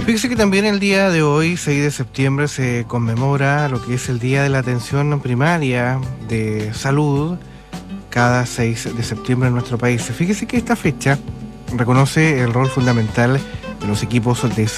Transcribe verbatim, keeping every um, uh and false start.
Fíjese que también el día de hoy, seis de septiembre, se conmemora lo que es el Día de la Atención Primaria de Salud, cada seis de septiembre en nuestro país. Fíjese que esta fecha reconoce el rol fundamental de los equipos de